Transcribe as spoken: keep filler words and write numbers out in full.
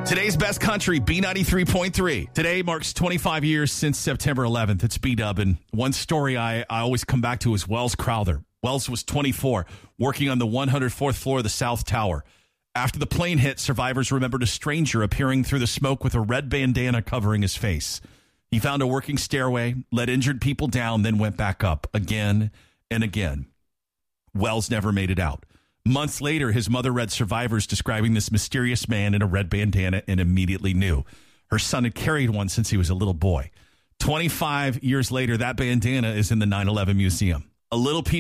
Today's best country, B ninety-three point three. Today marks twenty-five years since September eleventh. It's B-Dub, and one story I, I always come back to is Wells Crowther. Wells was twenty-four, working on the one hundred fourth floor of the South Tower. After the plane hit, survivors remembered a stranger appearing through the smoke with a red bandana covering his face. He found a working stairway, let injured people down, then went back up again and again. Wells never made it out. Months later, his mother read survivors describing this mysterious man in a red bandana and immediately knew. Her son had carried one since he was a little boy. twenty-five years later, that bandana is in the nine eleven Museum. A little piece